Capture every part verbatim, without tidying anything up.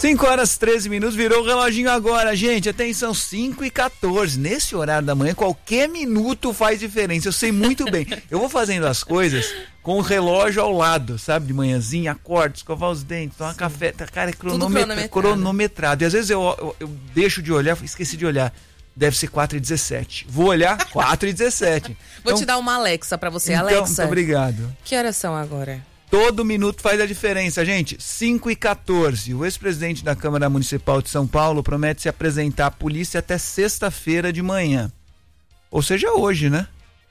cinco horas, treze minutos, virou o reloginho agora, gente. Atenção, cinco e quatorze. Nesse horário da manhã, qualquer minuto faz diferença. Eu sei muito bem. Eu vou fazendo as coisas com o relógio ao lado, sabe? De manhãzinha, acordo, escovar os dentes, tomar café. Cara, é cronometrado. cronometrado. E às vezes eu, eu, eu deixo de olhar, esqueci de olhar. Deve ser quatro e dezessete. Vou olhar, quatro e dezessete. Vou então, te dar uma Alexa pra você, então, Alexa. Muito obrigado. Que horas são agora? Todo minuto faz a diferença, gente. cinco e quatorze. O ex-presidente da Câmara Municipal de São Paulo promete se apresentar à polícia até sexta-feira de manhã. Ou seja, hoje, né?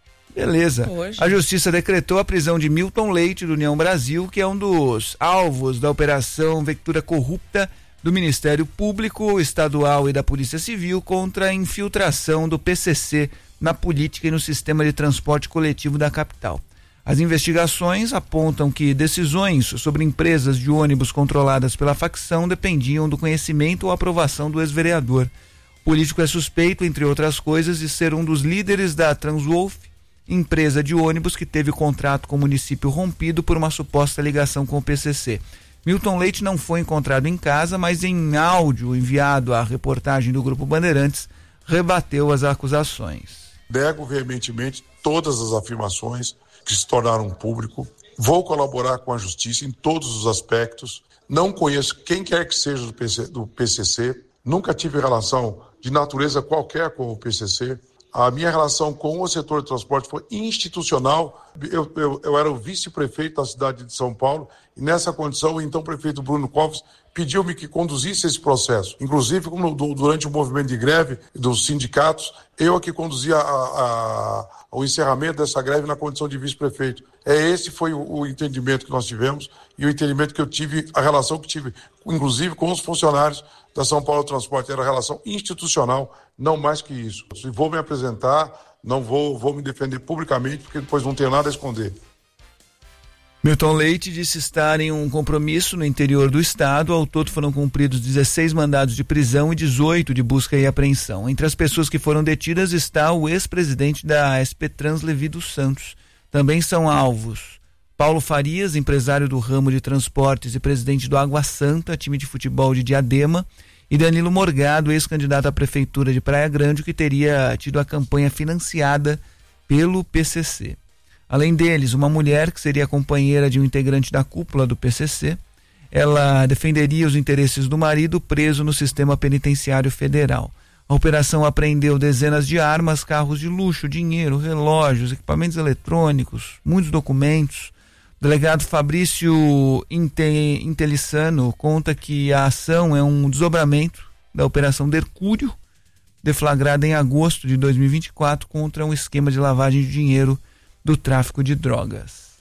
Beleza. Hoje. A Justiça decretou a prisão de Milton Leite, do União Brasil, que é um dos alvos da Operação Vectura Corrupta do Ministério Público Estadual e da Polícia Civil contra a infiltração do P C C na política e no sistema de transporte coletivo da capital. As investigações apontam que decisões sobre empresas de ônibus controladas pela facção dependiam do conhecimento ou aprovação do ex-vereador. O político é suspeito, entre outras coisas, de ser um dos líderes da Transwolf, empresa de ônibus que teve o contrato com o município rompido por uma suposta ligação com o P C C. Milton Leite não foi encontrado em casa, mas em áudio enviado à reportagem do Grupo Bandeirantes, rebateu as acusações. Nego veementemente todas as afirmações que se tornaram público. Vou colaborar com a justiça em todos os aspectos. Não conheço quem quer que seja do, P C, do P C C. Nunca tive relação de natureza qualquer com o P C C. A minha relação com o setor de transporte foi institucional. Eu, eu, eu era o vice-prefeito da cidade de São Paulo e nessa condição o então prefeito Bruno Covas pediu-me que conduzisse esse processo. Inclusive, como durante o movimento de greve dos sindicatos, eu é que conduzia a, a, o encerramento dessa greve na condição de vice-prefeito. É esse foi o, o entendimento que nós tivemos e o entendimento que eu tive, a relação que tive, inclusive com os funcionários da São Paulo Transporte, era relação institucional, não mais que isso. Vou me apresentar, não vou, vou me defender publicamente, porque depois não tenho nada a esconder. Milton Leite disse estar em um compromisso no interior do estado. Ao todo foram cumpridos dezesseis mandados de prisão e dezoito de busca e apreensão. Entre as pessoas que foram detidas está o ex-presidente da S P Trans, Levi dos Santos. Também são alvos Paulo Farias, empresário do ramo de transportes e presidente do Água Santa, time de futebol de Diadema, e Danilo Morgado, ex-candidato à prefeitura de Praia Grande, que teria tido a campanha financiada pelo P C C. Além deles, uma mulher que seria companheira de um integrante da cúpula do P C C. Ela defenderia os interesses do marido preso no sistema penitenciário federal. A operação apreendeu dezenas de armas, carros de luxo, dinheiro, relógios, equipamentos eletrônicos, muitos documentos. O delegado Fabrício Intelissano conta que a ação é um desdobramento da Operação Dercúrio, deflagrada em agosto de dois mil e vinte e quatro contra um esquema de lavagem de dinheiro do tráfico de drogas.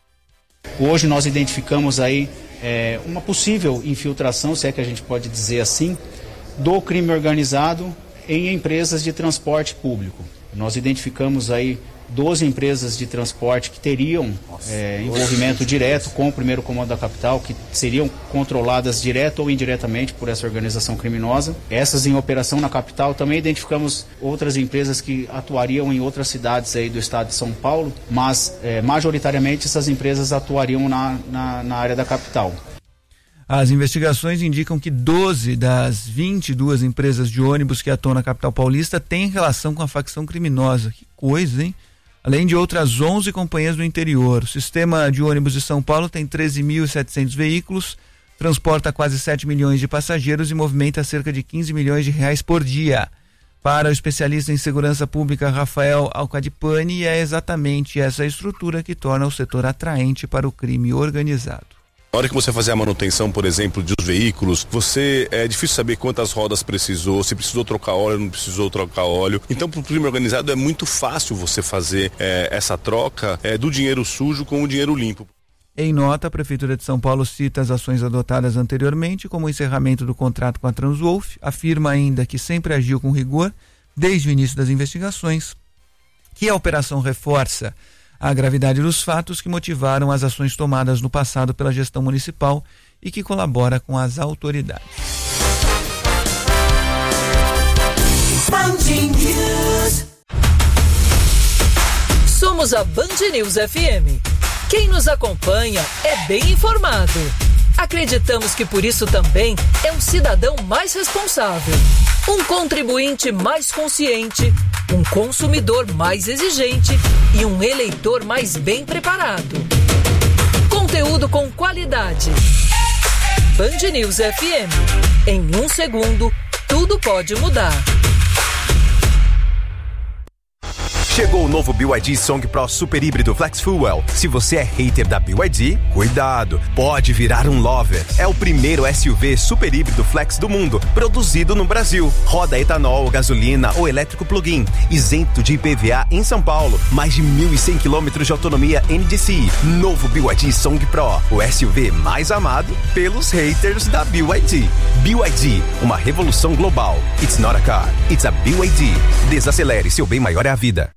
Hoje nós identificamos aí é, uma possível infiltração, se é que a gente pode dizer assim, do crime organizado em empresas de transporte público. Nós identificamos aí doze empresas de transporte que teriam é, envolvimento direto com o primeiro comando da capital, que seriam controladas direto ou indiretamente por essa organização criminosa. Essas em operação na capital. Também identificamos outras empresas que atuariam em outras cidades aí do estado de São Paulo, mas é, majoritariamente essas empresas atuariam na, na, na área da capital. As investigações indicam que doze das vinte e duas empresas de ônibus que atuam na capital paulista têm relação com a facção criminosa. Que coisa, hein? Além de outras onze companhias do interior. O sistema de ônibus de São Paulo tem treze mil e setecentos veículos, transporta quase sete milhões de passageiros e movimenta cerca de quinze milhões de reais por dia. Para o especialista em segurança pública Rafael Alcadipani, é exatamente essa estrutura que torna o setor atraente para o crime organizado. Na hora que você fazer a manutenção, por exemplo, dos veículos, você é difícil saber quantas rodas precisou, se precisou trocar óleo, não precisou trocar óleo. Então, para o crime organizado é muito fácil você fazer é, essa troca é, do dinheiro sujo com o dinheiro limpo. Em nota, a Prefeitura de São Paulo cita as ações adotadas anteriormente, como o encerramento do contrato com a Transwolf, afirma ainda que sempre agiu com rigor desde o início das investigações, que a operação reforça a gravidade dos fatos que motivaram as ações tomadas no passado pela gestão municipal e que colabora com as autoridades. Somos a Band News F M. Quem nos acompanha é bem informado. acreditamos que por isso também é um cidadão mais responsável, um contribuinte mais consciente, um consumidor mais exigente e um eleitor mais bem preparado. Conteúdo com qualidade. Band News F M. Em um segundo, tudo pode mudar. Chegou o novo B Y D Song Pro Super Híbrido Flex Fuel. Se você é hater da B Y D, cuidado, pode virar um lover. É o primeiro S U V super híbrido flex do mundo, produzido no Brasil. Roda etanol, gasolina ou elétrico plug-in, isento de I P V A em São Paulo. Mais de mil e cem quilômetros de autonomia N D C I. Novo B Y D Song Pro, o S U V mais amado pelos haters da B Y D. B Y D, uma revolução global. It's not a car, it's a B Y D. Desacelere, seu bem maior é a vida.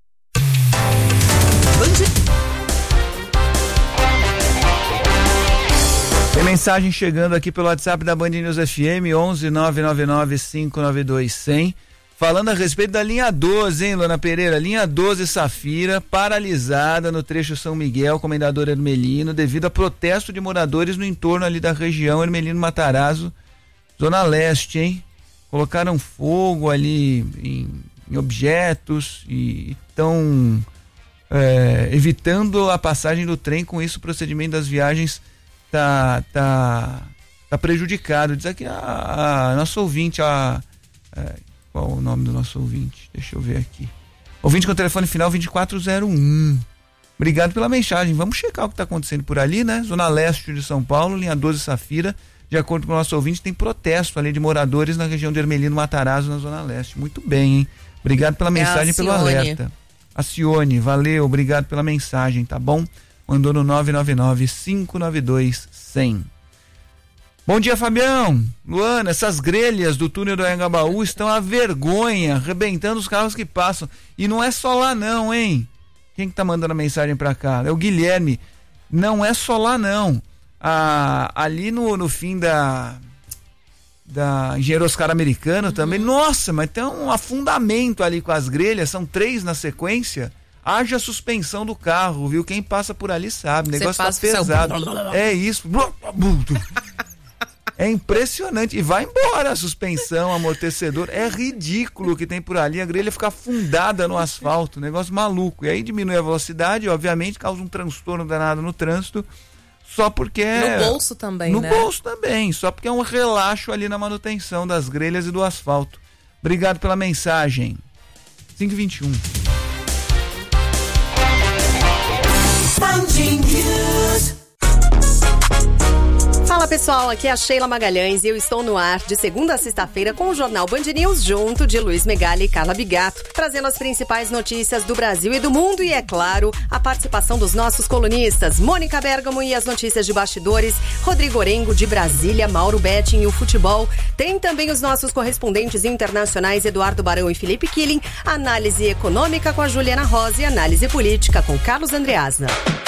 Tem mensagem chegando aqui pelo WhatsApp da Band News F M, onze nove nove nove cinco nove dois zero zero, falando a respeito da linha doze, hein, Luana Pereira? Linha doze Safira, paralisada no trecho São Miguel, Comendador Hermelino, devido a protesto de moradores no entorno ali da região Hermelino Matarazzo, Zona Leste, hein? Colocaram fogo ali em, em objetos e estão é, evitando a passagem do trem. Com isso, o procedimento das viagens tá, tá, tá prejudicado. Diz aqui a, a nossa ouvinte, a, a, qual o nome do nosso ouvinte? Deixa eu ver aqui. Ouvinte com o telefone final vinte e quatro zero um. Obrigado pela mensagem. Vamos checar o que está acontecendo por ali, né? Zona Leste de São Paulo, linha doze Safira. De acordo com o nosso ouvinte, tem protesto ali de moradores na região de Hermelino Matarazzo, na Zona Leste. Muito bem, hein? Obrigado pela mensagem e pelo alerta. A Cione, valeu, obrigado pela mensagem, tá bom? Mandou no nove nove nove cinco nove dois zero zero. Bom dia, Fabião. Luana, essas grelhas do túnel do Anhangabaú estão a vergonha, arrebentando os carros que passam. E não é só lá não, hein? Quem que tá mandando a mensagem pra cá? É o Guilherme. Não é só lá não. Ah, ali no, no fim da da Engenheiro Oscar Americano uhum. também, nossa, mas tem um afundamento ali com as grelhas, são três na sequência, haja suspensão do carro, viu? Quem passa por ali sabe, o negócio tá pesado. É isso. É impressionante. E vai embora a suspensão, amortecedor. É ridículo o que tem por ali. A grelha fica afundada no asfalto. Negócio maluco. E aí diminui a velocidade, obviamente, causa um transtorno danado no trânsito. Só porque é... No bolso também, no né? No bolso também. Só porque é um relaxo ali na manutenção das grelhas e do asfalto. Obrigado pela mensagem. cinco e vinte e um. Fala pessoal, aqui é a Sheila Magalhães e eu estou no ar de segunda a sexta-feira com o Jornal Band News junto de Luiz Megali e Carla Bigato, trazendo as principais notícias do Brasil e do mundo e, é claro, a participação dos nossos colunistas, Mônica Bergamo e as notícias de bastidores, Rodrigo Orengo de Brasília, Mauro Betting e o futebol. Tem também os nossos correspondentes internacionais Eduardo Barão e Felipe Killing, análise econômica com a Juliana Rosa e análise política com Carlos Andreasna.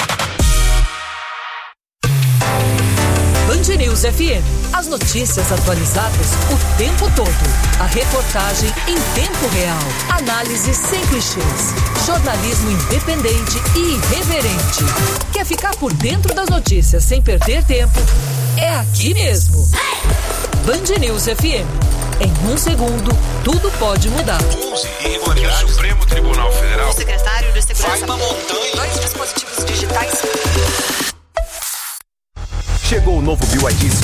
Band News F M. As notícias atualizadas o tempo todo. A reportagem em tempo real. Análise sem clichês. Jornalismo independente e irreverente. Quer ficar por dentro das notícias sem perder tempo? É aqui mesmo. Band News F M. Em um segundo, tudo pode mudar. onze irregularidades. O Supremo Tribunal Federal. O secretário de Segurança. Vai uma montanha. Dois dispositivos digitais. Chegou o novo B Y D.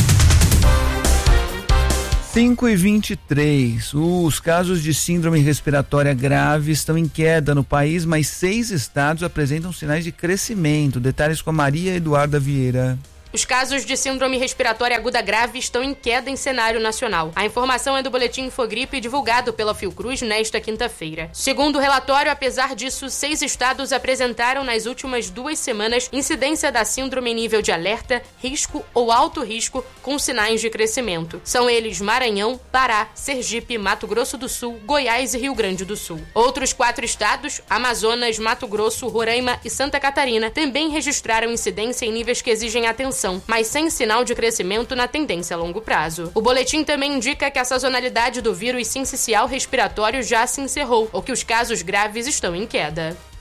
cinco e vinte e três. Os casos de síndrome respiratória grave estão em queda no país, mas seis estados apresentam sinais de crescimento. Detalhes com a Maria Eduarda Vieira. Os casos de síndrome respiratória aguda grave estão em queda em cenário nacional. A informação é do boletim Infogripe divulgado pela Fiocruz nesta quinta-feira. Segundo o relatório, apesar disso, seis estados apresentaram nas últimas duas semanas incidência da síndrome em nível de alerta, risco ou alto risco com sinais de crescimento. São eles Maranhão, Pará, Sergipe, Mato Grosso do Sul, Goiás e Rio Grande do Sul. Outros quatro estados, Amazonas, Mato Grosso, Roraima e Santa Catarina, também registraram incidência em níveis que exigem atenção, mas sem sinal de crescimento na tendência a longo prazo. O boletim também indica que a sazonalidade do vírus sincicial respiratório já se encerrou, ou que os casos graves estão em queda.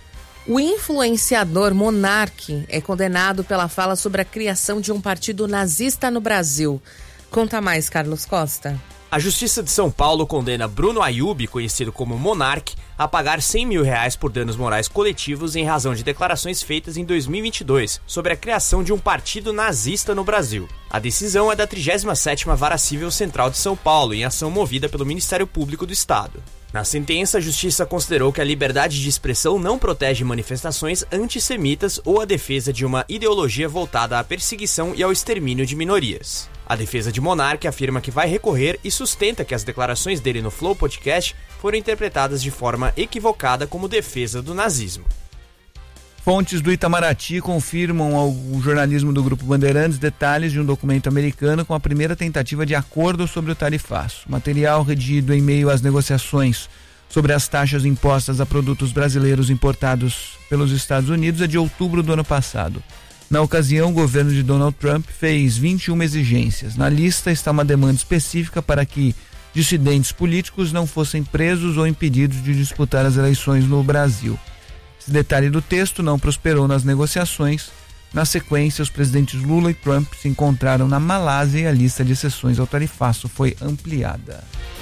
O influenciador Monark é condenado pela fala sobre a criação de um partido nazista no Brasil. Conta mais, Carlos Costa. A Justiça de São Paulo condena Bruno Ayub, conhecido como Monark, a pagar cem mil reais por danos morais coletivos em razão de declarações feitas em dois mil e vinte e dois sobre a criação de um partido nazista no Brasil. A decisão é da trigésima sétima Vara Civil Central de São Paulo, em ação movida pelo Ministério Público do Estado. Na sentença, a Justiça considerou que a liberdade de expressão não protege manifestações antissemitas ou a defesa de uma ideologia voltada à perseguição e ao extermínio de minorias. A defesa de Monark afirma que vai recorrer e sustenta que as declarações dele no Flow Podcast foram interpretadas de forma equivocada como defesa do nazismo. Fontes do Itamaraty confirmam ao jornalismo do Grupo Bandeirantes detalhes de um documento americano com a primeira tentativa de acordo sobre o tarifaço. Material redigido em meio às negociações sobre as taxas impostas a produtos brasileiros importados pelos Estados Unidos é de outubro do ano passado. Na ocasião, o governo de Donald Trump fez vinte e uma exigências. Na lista está uma demanda específica para que dissidentes políticos não fossem presos ou impedidos de disputar as eleições no Brasil. Esse detalhe do texto não prosperou nas negociações. Na sequência, os presidentes Lula e Trump se encontraram na Malásia e a lista de exceções ao tarifaço foi ampliada.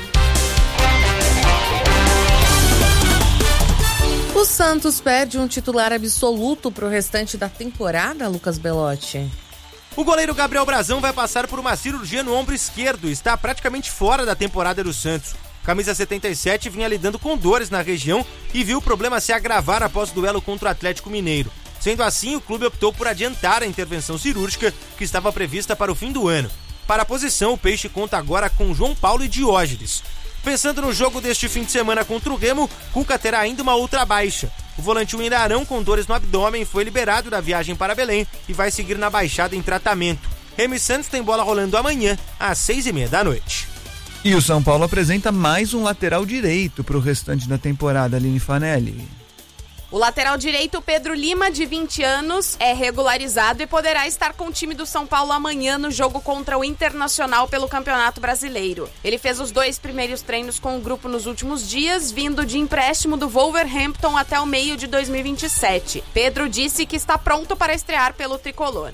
O Santos perde um titular absoluto para o restante da temporada, Lucas Belotti. O goleiro Gabriel Brazão vai passar por uma cirurgia no ombro esquerdo e está praticamente fora da temporada do Santos. Camisa setenta e sete vinha lidando com dores na região e viu o problema se agravar após o duelo contra o Atlético Mineiro. Sendo assim, o clube optou por adiantar a intervenção cirúrgica que estava prevista para o fim do ano. Para a posição, o Peixe conta agora com João Paulo e Diógenes. Pensando no jogo deste fim de semana contra o Remo, Cuca terá ainda uma outra baixa. O volante Willian Arão, com dores no abdômen, foi liberado da viagem para Belém e vai seguir na Baixada em tratamento. Remo e Santos tem bola rolando amanhã, às seis e meia da noite. E o São Paulo apresenta mais um lateral direito para o restante da temporada, Aline Fanelli. O lateral direito Pedro Lima, de vinte anos, é regularizado e poderá estar com o time do São Paulo amanhã no jogo contra o Internacional pelo Campeonato Brasileiro. Ele fez os dois primeiros treinos com o grupo nos últimos dias, vindo de empréstimo do Wolverhampton até o meio de dois mil e vinte e sete. Pedro disse que está pronto para estrear pelo tricolor.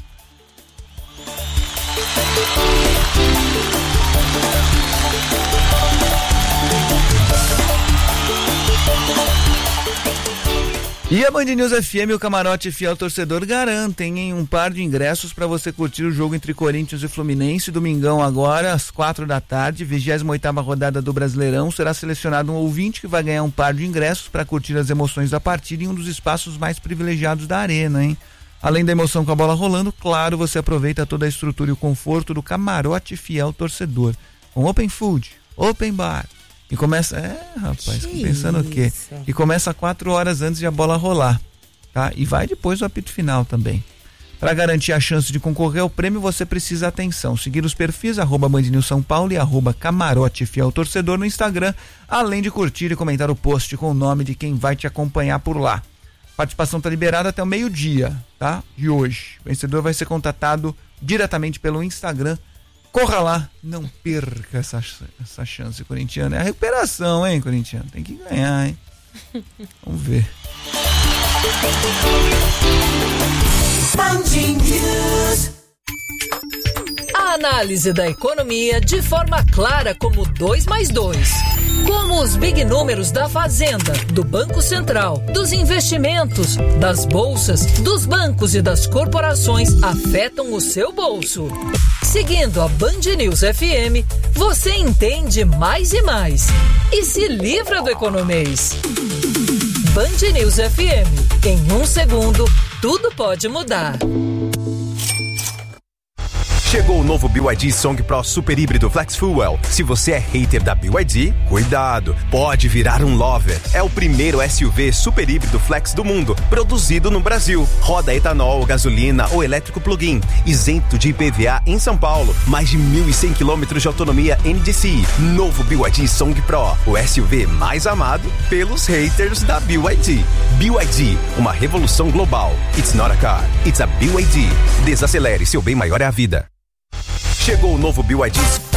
E a Band News F M e o Camarote Fiel Torcedor garantem em um par de ingressos para você curtir o jogo entre Corinthians e Fluminense, domingão agora, às quatro da tarde, vigésima oitava rodada do Brasileirão. Será selecionado um ouvinte que vai ganhar um par de ingressos para curtir as emoções da partida em um dos espaços mais privilegiados da arena, hein? Além da emoção com a bola rolando, claro, você aproveita toda a estrutura e o conforto do Camarote Fiel Torcedor, com open food, open bar. E começa, é rapaz, que pensando o quê? E começa quatro horas antes de a bola rolar, tá? E vai depois do apito final também. Para garantir a chance de concorrer ao prêmio, você precisa atenção, seguir os perfis arroba Band News São Paulo e arroba Camarote Fiel Torcedor no Instagram, além de curtir e comentar o post com o nome de quem vai te acompanhar por lá. A participação está liberada até o meio-dia, tá? De hoje. O vencedor vai ser contatado diretamente pelo Instagram. Corra lá, não perca essa, essa chance, corintiano. É a recuperação, hein, corintiano? Tem que ganhar, hein? Vamos ver. A análise da economia de forma clara como dois mais dois. Como os big números da Fazenda, do Banco Central, dos investimentos, das bolsas, dos bancos e das corporações afetam o seu bolso. Seguindo a Band News F M, você entende mais e mais. E se livra do economês. Band News F M. Em um segundo, tudo pode mudar. Chegou o novo B Y D Song Pro Super Híbrido Flex Fuel. Se você é hater da B Y D, cuidado, pode virar um lover. É o primeiro S U V super híbrido flex do mundo, produzido no Brasil. Roda etanol, gasolina ou elétrico plug-in, isento de I P V A em São Paulo. Mais de mil e cem quilômetros de autonomia N D C I. Novo B Y D Song Pro, o S U V mais amado pelos haters da B Y D. B Y D, uma revolução global. It's not a car, it's a B Y D. Desacelere, seu bem maior é a vida. Chegou o novo B Y D